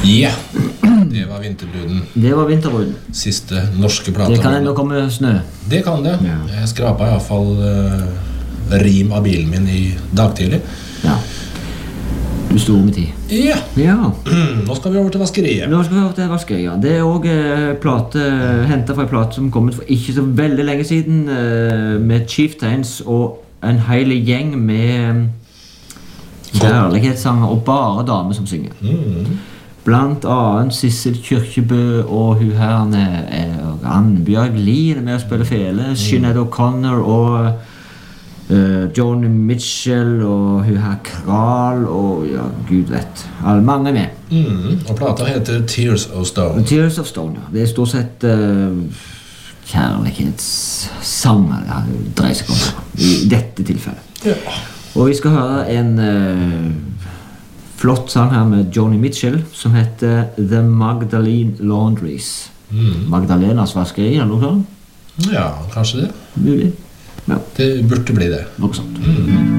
Ja, det var Vinterbruden. Det var Vinterbruden. Siste norske plata. Det kan enda komme snø. Det kan det. Ja. Jeg skrapet I hvert fall rim av bilen min I dag tidlig. Ja. Du stod med tid. Ja. Ja. Nå skal vi over til vaskeriet. Nå skal vi over til vaskeriet, ja. Det også plate, hentet fra en plate som kom ut for ikke så veldig lenge siden, med Chieftains og en hel gjeng med kjærlighetssanger og bare damer som synger. Blant annet Sissel Kyrkjebø og hun her Annbjørg Lie er med å spille fele, Sinead O'Connor og Joni Mitchell og hun her Kral og ja, Gud vet mange med Og plata heter Tears of Stone. Tears of Stone, ja. Det stort sett kjærlighetssanger det dreier seg om I dette tilfellet Ja. Og vi skal høre en flott sang her med Joni Mitchell som heter The Magdalene Laundries Magdalenas vaskeri eller noe sånt? Ja, kanskje det. Mulig. Ja. Det burde bli det. Noe sånt.